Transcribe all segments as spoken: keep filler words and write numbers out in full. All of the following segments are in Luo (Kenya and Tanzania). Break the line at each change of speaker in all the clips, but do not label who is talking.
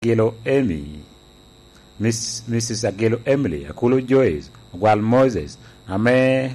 Agilo Amy, Miss Missus Agilo Emily, Akulu Joyce, Ogwal Moses, ame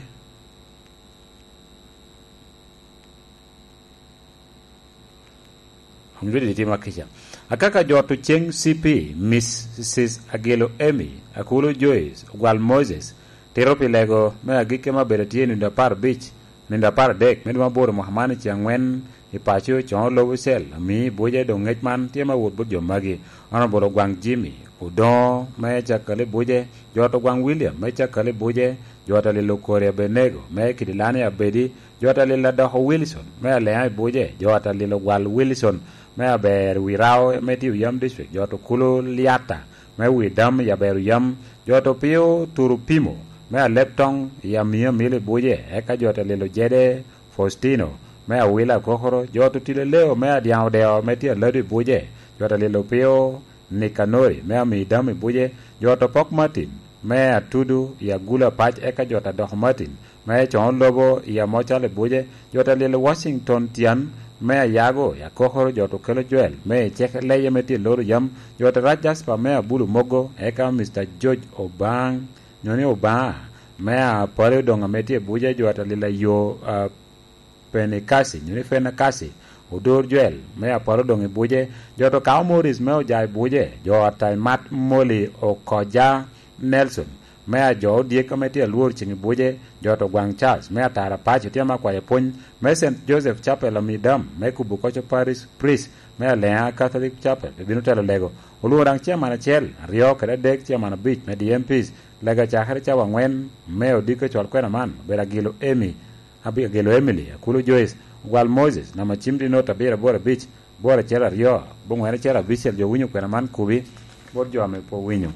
Ngudi tima kisha. Akaka jotu cheng C P, Missus Agilo Amy, Akulu Joyce, Ogwal Moses, Teropi lego, me agike ma beretie ninda par beach, ninda par dek, medma boro Muhammad Chiangwen, ipacho chon lowu sel, mi boje do ngechman, tiema wood budjo magi, honorable Gwang Jimmy, Udon, me chakale boje, joto Gwang William, me chakale boje, jota lilo Korea Benego, me kidilani abedi, jota lilo Daho Wilson, me alea boje, jota lilo Gwal Wilson, me aber wirao me tiu yam district, joto Kulo Liata, me widam yaberu yam, joto pio Turupimo, me a leptong yamia mile boje, eka jota lilo Jede Faustino, me a wila kokoro, joto tile leo, me a diao deo, me tia lodi boje, jota lilo pio Nikanori, me a midami boje, joto Pok Martin, me a tudu ya gula pach eka jota Doh Martin, me chon lobo ya mochale boje, jota lilo Washington Tian, me a yago ya kokoro joto Kelo Joel, me chek leye meti loro yam, jota Rajas pa me a bulu mogo, eka Mister George Obang, nyoni Obang, me a pare donga meti boje jota lilo yo uh, Penikasi, nyoni Fenakasi, Udor Joel, me a paro dongi boje, joto Kao Morris me o jai boje, jota Matt Molly o Koja Nelson, me a jo die kameti a luor chingi boje, joto Gwang Charles, me a tara pacho tiama kwa yapony, me Saint Joseph Chapel amidam, me Kubukocho Paris Priest, me a Lea Catholic Chapel, binutelo lego, uluorang chairman chel, rio kada dek chairman beach, me D M Ps, lega chakare chawa ngwen, me o diko chwal kwena man, bera Agilo Amy, abi Agilo Emily, Akulu Joyce, Gwal Moses, na machimdi nota bera bora beach, bora chela rio, bungwene chela visual jo winyo kwena man kubi, bor jo ame po winyo.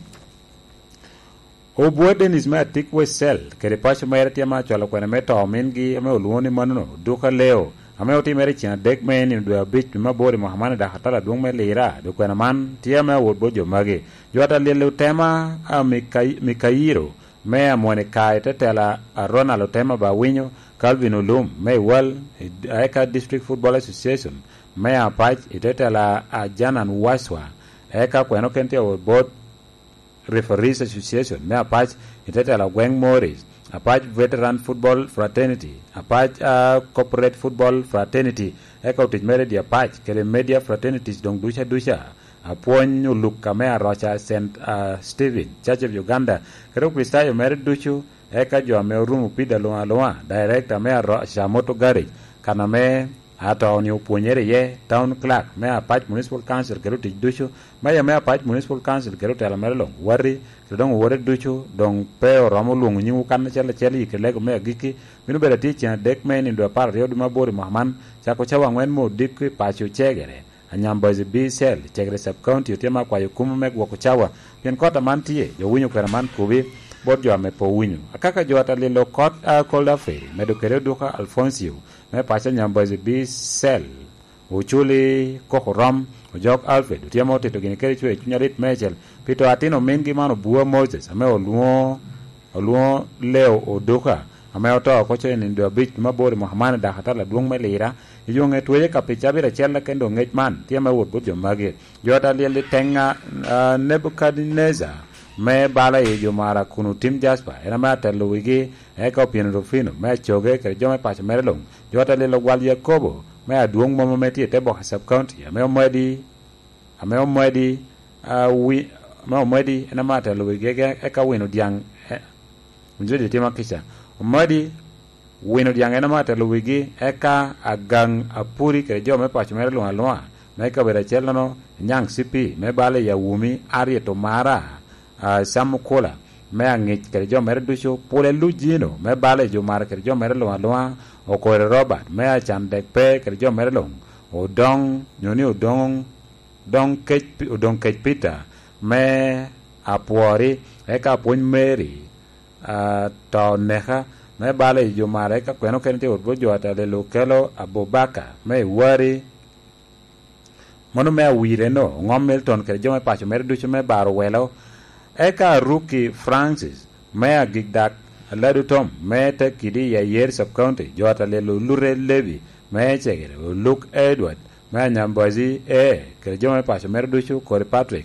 O buoden is me atik we sel, kere pacho mere tiama chwala kwena me to mingi, ame uluoni manuno, duka leo, ame oti mere china dek me ni ndua beach, ma bori Muhammad da hatala dung me leira, do kwena man, tia me wod bojo magi, jota lele utema a Mikairo, me a mwene kai tetela a Ronald utema ba winyo, Calvin Ulum, me wal, Eka District Football Association, me a pach itetela a Janan Waswa, Eka kweno kente o board Referees Association, me a patch itetela Gweng Morris, a patch Veteran Football Fraternity, a patch uh, Corporate Football Fraternity, eka utich mere dia patch, kele media fraternities dong dusha dusha, a ponyo luka me a rocha Saint uh, Stephen, Church of Uganda, kero kristayo mere dushu, eka jo me rumu pida loa loa, director me a rocha moto garage, kana me ata oni uponyere ye town clerk me a patch municipal council kero tich dushu me ya me a patch municipal council kero tela merlong wari kedong wore dushu dong peo ramo lungu nyimu kan chele chele ikelego me giki minu bela ticha dek me ni ndo par rio di mabori Muhammad chako chawa ngwen mo dikki pacho chegere anyamba zi B cell chegere sub county utema kwa yukumu meg wako chawa pien kota mantie jo winyo kwena man kubi bot jo ame po winyo akaka jo atalilo kot a uh, kolda feri medo kere duka Alphonsio me pacha nyambazi B cell uchuli kokoram ojok Alfred utiamo tito gini keri chwe chunyarit mechel pito atino mingi mano buwa Moses ame oluo oluo leo oduka ame oto koche ni ndio bich mabori Muhammad da hatala duong melira yunge tuwe kapichabira chela kendo ngech man tiama wot budjo magi jota lieli tenga uh, Nebuchadnezzar me bala ye jo mara kunu Tim Jasper ena ma telo wigi eka opien rufino me choge kere jo me pacha merelong jota lelo Gwal Yakobo me aduong momo meti tebo sub county me omedi ame omedi a uh, wi me omedi ena ma telo wigi eka wino diang eh, njudi tima kisha omedi wino diang ena ma telo wigi eka agang apuri kere jo me pacha merelong alwa me ka bera chelano nyang sipi me bala ya wumi ari to mara Uh, samu kola me angich kere jo mere dusho pole lujino me bale jo mara kere jo mere lo alwa o kore Robert me acham dek pe kere jo mere lo o dong nyoni o dong dong kech o dong kech pita me apuori eka pun Mary uh, to neha me bale jo mara eka kweno kente o bojo atale lo kelo Abubakar me wari mono me awire no ngom Milton kere jo me pacho mere dusho me baro welo eka Rookie Francis mea gigdak aladu tom meta kidi ya yer sub county jota lelo Lure Levi mea chegere Luke Edward mea nyambazi e kere jome pasho merduchu kore Patrick